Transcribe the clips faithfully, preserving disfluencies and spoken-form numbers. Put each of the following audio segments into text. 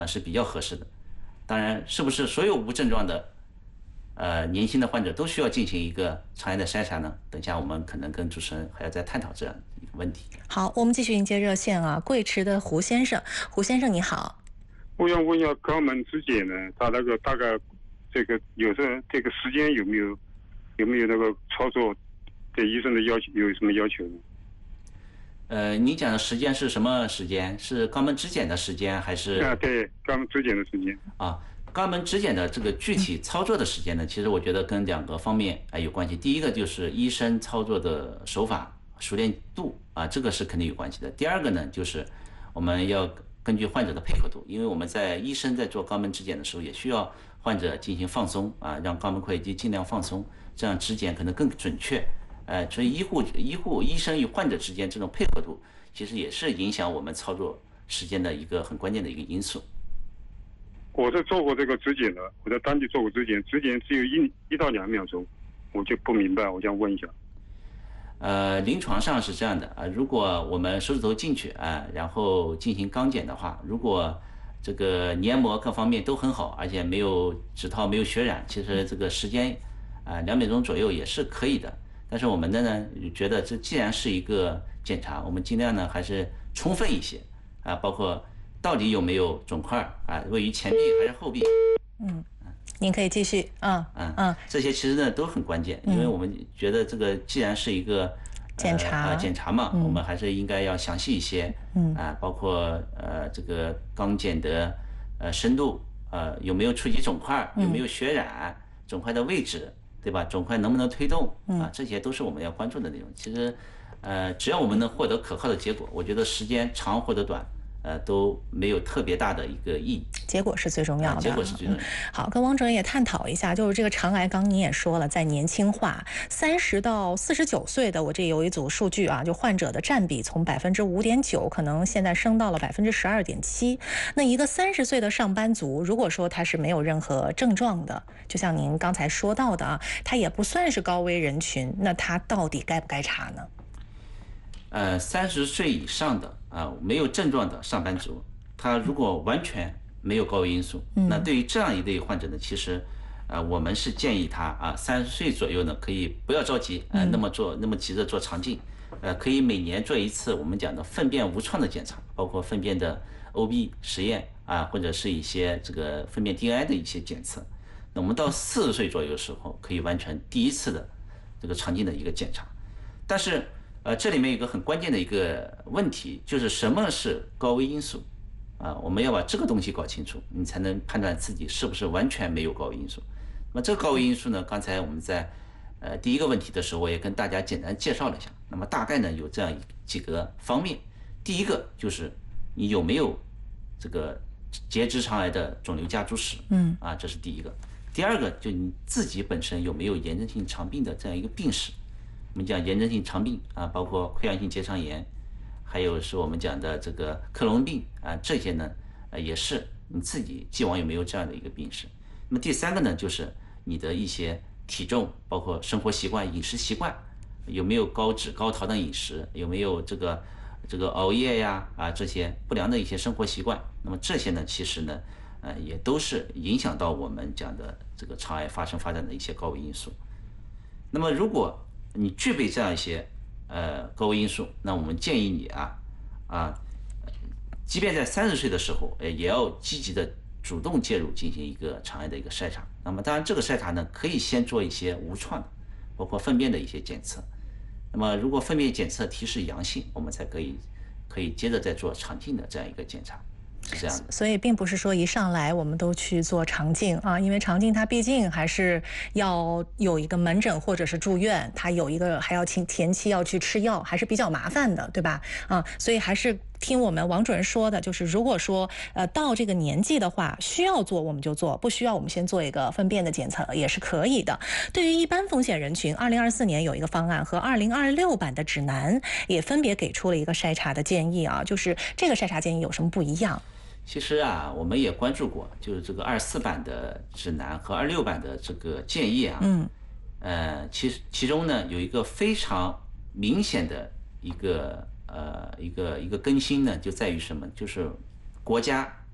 啊是比较合适的。当然，是不是所有无症状的呃年轻的患者都需要进行一个肠癌的筛查呢？等一下我们可能跟主持人还要再探讨这样一个问题。 好，我们继续迎接热线啊，贵池的胡先生，胡先生你好。 我想问一下肛门指检呢，他那个大概这个有时候这个时间有没有有没有那个操作对医生的要求有什么要求呢？ 呃，你讲的时间是什么时间？是肛门指检的时间还是？ 啊，对，肛门指检的时间。 啊，肛门指检的这个具体操作的时间呢，其实我觉得跟两个方面啊有关系。第一个就是医生操作的手法熟练度啊，这个是肯定有关系的。第二个呢，就是我们要根据患者的配合度，因为我们在医生在做肛门指检的时候，也需要患者进行放松啊，让肛门括约肌尽量放松，这样指检可能更准确。呃，所以医护、医护、医生与患者之间这种配合度，其实也是影响我们操作时间的一个很关键的一个因素。 我是做过这个指检的，我在当地做过指检，指检只有一一到两秒钟，我就不明白，我想问一下。 呃，临床上是这样的啊，如果我们手指头进去啊，然后进行肛检的话，如果这个黏膜各方面都很好，而且没有指套没有血染，其实这个时间啊两秒钟左右也是可以的。但是我们的呢，觉得这既然是一个检查，我们尽量呢还是充分一些啊，包括到底有没有肿块啊，位于前壁还是后壁。 嗯，您可以继续啊。 嗯嗯，这些其实呢都很关键，因为我们觉得这个既然是一个检查、 呃、检查嘛，我们还是应该要详细一些。嗯啊，包括呃这个肛检的呃深度，呃有没有触及肿块，有没有血染，肿块的位置。对吧？肿块能不能推动啊？这些都是我们要关注的内容。其实，呃，只要我们能获得可靠的结果，我觉得时间长或者短，呃，都没有特别大的一个意义。 结果是最重要的。 结果是最重要的。 好，跟王主任也探讨一下，就是这个肠癌，刚您也说了，在年轻化，三十到四十九岁的，我这有一组数据啊，就患者的占比从百分之五点九，可能现在升到了百分之十二点七。那一个三十岁的上班族，如果说他是没有任何症状的，就像您刚才说到的啊，他也不算是高危人群，那他到底该不该查呢？ 呃，三十岁以上的啊、呃，没有症状的上班族，他如果完全没有高危因素，嗯、那对于这样一类患者呢，其实，啊、呃，我们是建议他啊，三十岁左右呢，可以不要着急，呃，那么做那么急着做肠镜，呃，可以每年做一次我们讲的粪便无创的检查，包括粪便的 O B 实验啊，或者是一些这个粪便 D N I 的一些检测。那我们到四十岁左右的时候，可以完成第一次的这个肠镜的一个检查，但是。呃，这里面有一个很关键的一个问题，就是什么是高危因素啊？我们要把这个东西搞清楚，你才能判断自己是不是完全没有高危因素。那么这个高危因素呢，刚才我们在呃第一个问题的时候，我也跟大家简单介绍了一下。那么大概呢有这样几个方面，第一个就是你有没有这个结直肠癌的肿瘤家族史，嗯，啊，这是第一个。第二个就你自己本身有没有炎症性肠病的这样一个病史。我们讲炎症性肠病啊，包括溃疡性结肠炎，还有是我们讲的这个克隆病啊，这些呢，呃，也是你自己既往有没有这样的一个病史。那么第三个呢，就是你的一些体重，包括生活习惯、饮食习惯，有没有高脂高糖的饮食，有没有这个这个熬夜呀啊这些不良的一些生活习惯。那么这些呢，其实呢，呃，也都是影响到我们讲的这个肠癌发生发展的一些高危因素。那么如果你具备这样一些呃高危因素，那我们建议你啊啊，即便在三十岁的时候，呃，也要积极的主动介入进行一个肠癌的一个筛查。那么当然这个筛查呢，可以先做一些无创的，包括粪便的一些检测。那么如果粪便检测提示阳性，我们才可以可以接着再做肠镜的这样一个检查。是这样的， 所以并不是说一上来我们都去做肠镜啊，因为肠镜它毕竟还是要有一个门诊或者是住院，它有一个还要前前期要去吃药，还是比较麻烦的，对吧？啊，所以还是听我们王主任说的，就是如果说呃到这个年纪的话，需要做我们就做，不需要我们先做一个粪便的检测也是可以的。对于一般风险人群，二零二四年有一个方案和二零二六版的指南也分别给出了一个筛查的建议啊，就是这个筛查建议有什么不一样？ 其实啊，我们也关注过，就是这个二四版的指南和二六版的这个建议啊，嗯，呃，其实其中呢有一个非常明显的一个呃一个一个更新呢，就在于什么？就是国家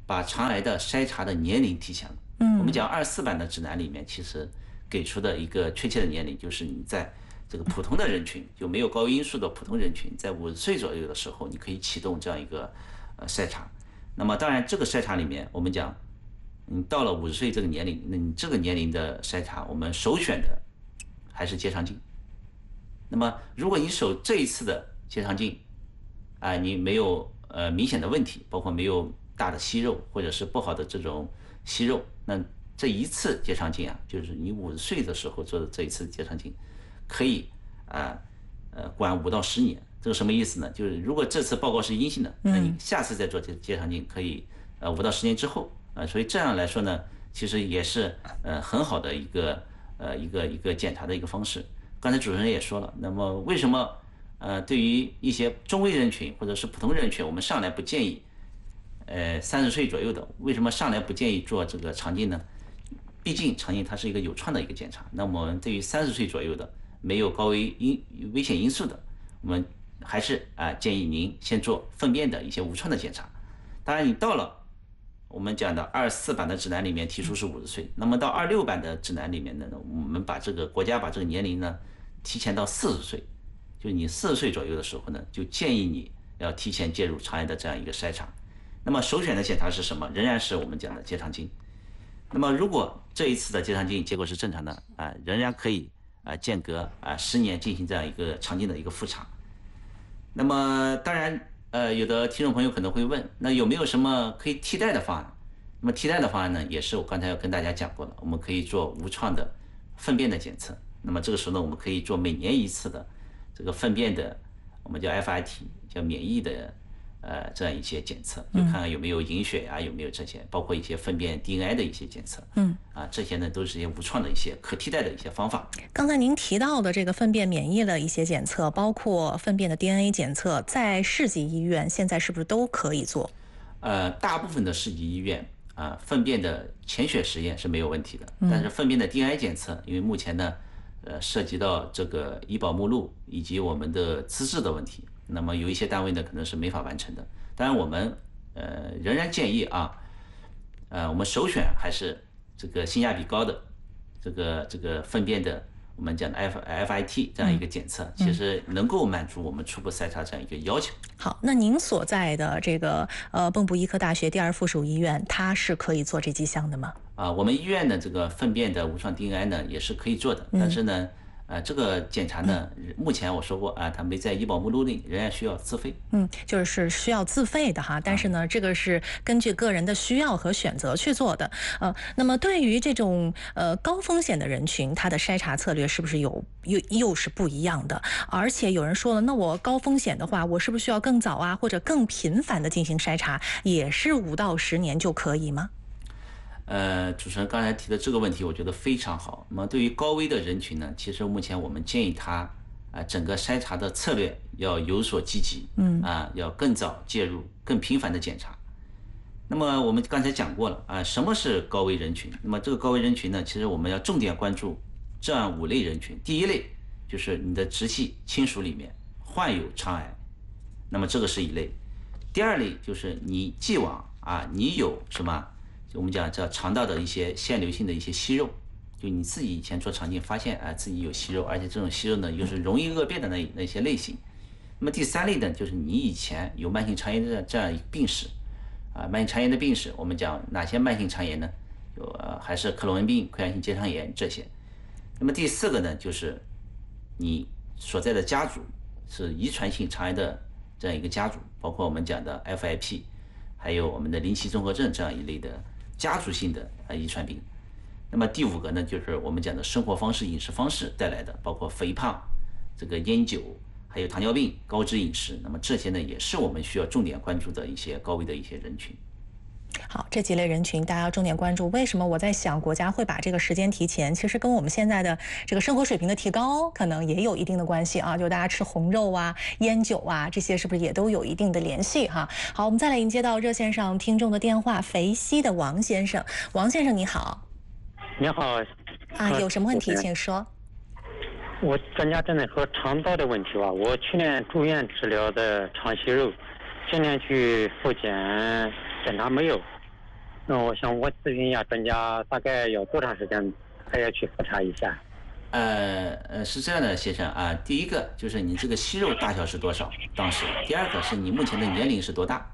把肠癌的筛查的年龄提前了。 嗯， 我们讲二四版的指南里面，其实给出的一个确切的年龄，就是你在这个普通的人群，就没有高危因素的普通人群，在五十岁左右的时候，你可以启动这样一个呃筛查。那么当然，这个筛查里面，我们讲，你到了五十岁这个年龄，那你这个年龄的筛查，我们首选的还是结肠镜。那么如果你手这一次的结肠镜，啊、呃，你没有呃明显的问题，包括没有大的息肉或者是不好的这种息肉，那这一次结肠镜啊，就是你五十岁的时候做的这一次结肠镜，可以啊呃管五到十年。这个什么意思呢？就是如果这次报告是阴性的，那你下次再做结结肠镜可以呃五到十年之后啊、呃，所以这样来说呢，其实也是呃很好的一个呃一个一个检查的一个方式。刚才主持人也说了，那么为什么呃对于一些中危人群或者是普通人群，我们上来不建议呃三十岁左右的，为什么上来不建议做这个肠镜呢？毕竟肠镜它是一个有创的一个检查，那么我们对于三十岁左右的没有高危因危险因素的，我们还是啊、呃、建议您先做粪便的一些无创的检查。当然，你到了我们讲的二四版的指南里面提出是五十岁，那么到二六版的指南里面呢，我们把这个国家把这个年龄呢提前到四十岁，就你四十岁左右的时候呢，就建议你要提前介入肠癌的这样一个筛查。那么首选的检查是什么？仍然是我们讲的结肠镜。那么如果这一次的结肠镜结果是正常的啊，仍然可以啊间隔啊十年进行这样一个肠镜的一个复查。那么当然，呃，有的听众朋友可能会问，那有没有什么可以替代的方案？那么替代的方案呢，也是我刚才要跟大家讲过了，我们可以做无创的粪便的检测。那么这个时候呢，我们可以做每年一次的这个粪便的，我们叫 F I T， 叫免疫的呃这样一些检测，就看看有没有隐血啊，有没有这些，包括一些粪便 D N A 的一些检测。嗯，啊，这些呢都是一些无创的一些可替代的一些方法。 刚才您提到的这个粪便免疫的一些检测，包括粪便的 D N A 检测，在市级医院现在是不是都可以做？ 呃，大部分的市级医院啊、呃，粪便的潜血实验是没有问题的，但是粪便的 D N A 检测，因为目前呢，呃，涉及到这个医保目录以及我们的资质的问题，那么有一些单位呢可能是没法完成的。当然，我们呃仍然建议啊，呃，我们首选还是这个性价比高的这个这个粪便的我们讲的 F F I T 这样一个检测，其实能够满足我们初步筛查这样一个要求。 好，那您所在的这个呃蚌埠医科大学第二附属医院，它是可以做这几项的吗？ 啊，我们医院的这个粪便的无创 D N A 呢也是可以做的，但是呢，呃，这个检查呢，目前我说过啊，它没在医保目录内，仍然需要自费。 嗯，就是需要自费的哈，但是呢，这个是根据个人的需要和选择去做的。呃，那么对于这种呃高风险的人群，它的筛查策略是不是有又又是不一样的？而且有人说了，那我高风险的话，我是不是需要更早啊，或者更频繁的进行筛查，也是五到十年就可以吗？ 呃，主持人刚才提的这个问题，我觉得非常好。那么对于高危的人群呢，其实目前我们建议他啊、呃，整个筛查的策略要有所积极，嗯啊，要更早介入，更频繁的检查。那么我们刚才讲过了啊，什么是高危人群？那么这个高危人群呢，其实我们要重点关注这样五类人群。第一类就是你的直系亲属里面患有肠癌，那么这个是一类。第二类就是你既往啊，你有什么？我们讲叫肠道的一些腺瘤性的一些息肉，就你自己以前做肠镜发现啊自己有息肉，而且这种息肉呢又是容易恶变的那那些类型。那么第三类呢，就是你以前有慢性肠炎的这样一个病史，啊，慢性肠炎的病史，我们讲哪些慢性肠炎呢？有呃还是克罗恩病、溃疡性结肠炎这些。那么第四个呢，就是你所在的家族是遗传性肠癌的这样一个家族，包括我们讲的 F I P， 还有我们的林奇综合症这样一类的家族性的呃遗传病。那么第五个呢，就是我们讲的生活方式、饮食方式带来的，包括肥胖、这个烟酒，还有糖尿病、高脂饮食。那么这些呢，也是我们需要重点关注的一些高危的一些人群。 好，这几类人群大家要重点关注。为什么我在想国家会把这个时间提前？其实跟我们现在的这个生活水平的提高可能也有一定的关系啊。就大家吃红肉啊、烟酒啊，这些是不是也都有一定的联系哈？好，我们再来迎接到热线上听众的电话，肥西的王先生。王先生你好。 你好。 啊，有什么问题请说。 我专家正在说肠道的问题吧。我去年住院治疗的肠息肉，今年去复检检查没有， 那我想我咨询一下专家，大概要多长时间还要去复查一下？ 呃呃，是这样的，先生啊，第一个就是你这个息肉大小是多少，当时；第二个是你目前的年龄是多大？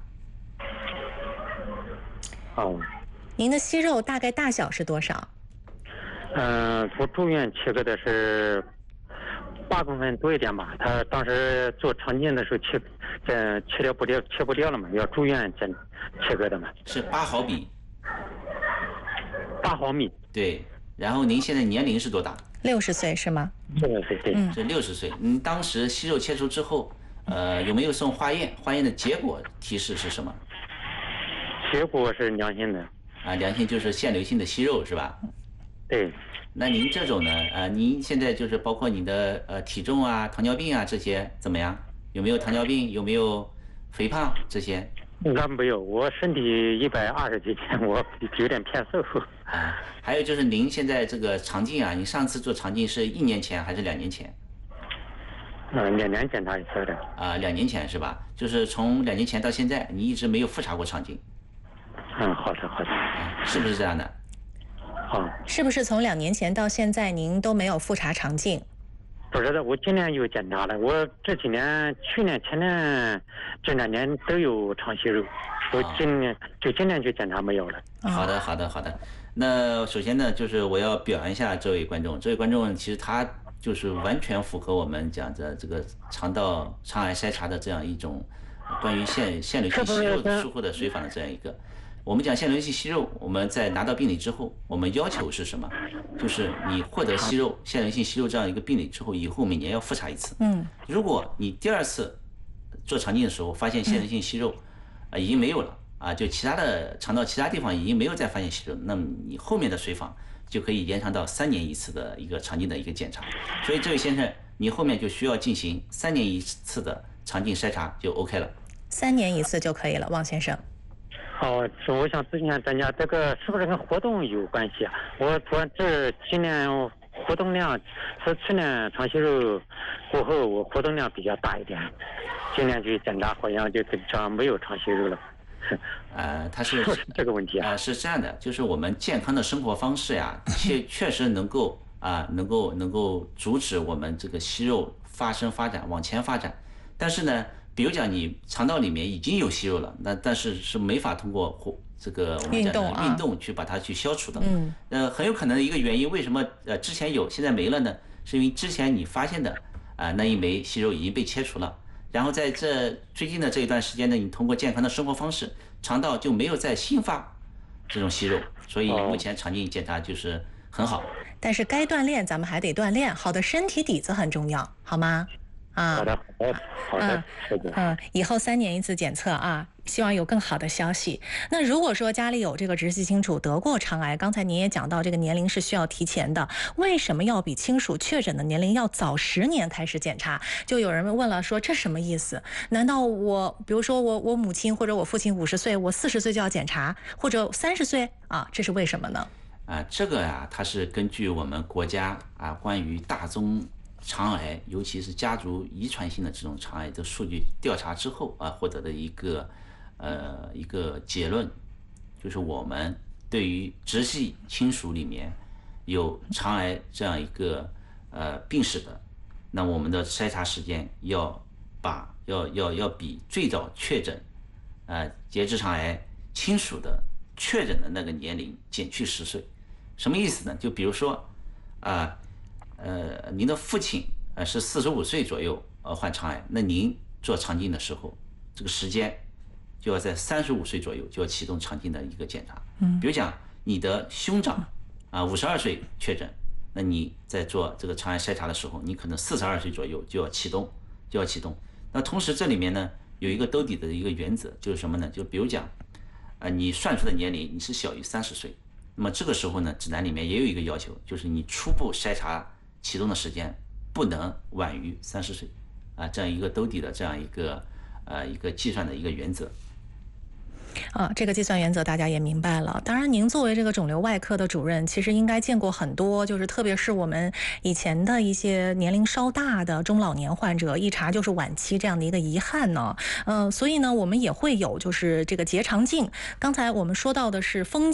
哦， 您的息肉大概大小是多少？ 嗯、呃，我住院切割的是八公分多一点吧。他当时做肠镜的时候切，呃，切掉不掉，切不掉了嘛，要住院切切割的嘛。 是八毫米。 八毫米。 对。然后您现在年龄是多大？ 六十岁是吗？ 六十岁，对。 嗯， 是六十岁。您当时息肉切除之后，呃，有没有送化验？化验的结果提示是什么？ 结果是良性的。 啊，良性就是腺瘤性的息肉是吧？ 对。 那您这种呢？啊，您现在就是包括你的呃体重啊、糖尿病啊这些怎么样？有没有糖尿病？有没有肥胖这些？ 那没有，我身体一百二十几斤，我有点偏瘦。 啊，还有就是您现在这个肠镜啊，你上次做肠镜是一年前还是两年前？ 嗯，两年检查一次的。 啊，两年前是吧？就是从两年前到现在，你一直没有复查过肠镜。 嗯，好的好的。 啊，是不是这样的？ 好。 是不是从两年前到现在您都没有复查肠镜？ 不是的，我今年有检查了。我这几年、去年、前年这两年都有肠息肉，我今年就今年去检查没有了。 好的，好的，好的。那首先呢，就是我要表扬一下这位观众，这位观众其实他就是完全符合我们讲的这个肠道肠癌筛查的这样一种关于腺腺瘤性息肉术后的随访的这样一个。我们讲腺瘤性息肉，我们在拿到病理之后，我们要求是什么？就是你获得息肉、腺瘤性息肉这样一个病理之后，以后每年要复查一次。 嗯， 如果你第二次做肠镜的时候发现腺瘤性息肉啊已经没有了啊，就其他的肠道其他地方已经没有再发现息肉，那么你后面的随访就可以延长到三年一次的一个肠镜的一个检查。所以这位先生，你后面就需要进行三年一次的肠镜筛查就 OK 了。 三年一次就可以了，王先生。 哦，我想咨询一下专家，这个是不是跟活动有关系啊？我昨这今年活动量是去年肠息肉过后，我活动量比较大一点，今年去检查好像就讲没有肠息肉了。 呃，它是这个问题啊、 呃，是这样的，就是我们健康的生活方式呀，确确实能够啊、能够能够阻止我们这个息肉发生发展往前发展，但是呢。比如讲，你肠道里面已经有息肉了，那但是是没法通过这个我们讲的运动去把它去消除的。 嗯， 呃，很有可能的一个原因，为什么呃之前有现在没了呢？是因为之前你发现的啊、呃、那一枚息肉已经被切除了，然后在这最近的这一段时间呢，你通过健康的生活方式，肠道就没有再新发这种息肉，所以目前肠镜检查就是很好。 但是该锻炼咱们还得锻炼，好的身体底子很重要，好吗？啊， 好的，好的，好的， 嗯嗯，以后三年一次检测啊，希望有更好的消息。那如果说家里有这个直系亲属得过肠癌，刚才您也讲到这个年龄是需要提前的，为什么要比亲属确诊的年龄要早十年开始检查？就有人问了说，这什么意思？难道我比如说我我母亲或者我父亲五十岁，我四十岁就要检查，或者三十岁啊？这是为什么呢？ 啊，这个呀、啊，它是根据我们国家啊关于大宗肠癌，尤其是家族遗传性的这种肠癌的数据调查之后啊，获得的一个呃一个结论，就是我们对于直系亲属里面有肠癌这样一个呃病史的，那我们的筛查时间要把要要要比最早确诊呃结直肠癌亲属的确诊的那个年龄减去十岁，什么意思呢？就比如说啊。呃呃，您的父亲呃是四十五岁左右呃患肠癌，那您做肠镜的时候，这个时间就要在三十五岁左右就要启动肠镜的一个检查。嗯，比如讲你的兄长啊五十二岁确诊，那你在做这个肠癌筛查的时候，你可能四十二岁左右就要启动就要启动。那同时这里面呢有一个兜底的一个原则，就是什么呢？就比如讲啊、呃、你算出的年龄你是小于三十岁，那么这个时候呢指南里面也有一个要求，就是你初步筛查启动的时间不能晚于三十岁，啊，这样一个兜底的这样一个呃一个计算的一个原则。 啊，这个计算原则大家也明白了。当然，您作为这个肿瘤外科的主任，其实应该见过很多，就是特别是我们以前的一些年龄稍大的中老年患者，一查就是晚期这样的一个遗憾呢。嗯、呃，所以呢，我们也会有就是这个结肠镜。刚才我们说到的是风。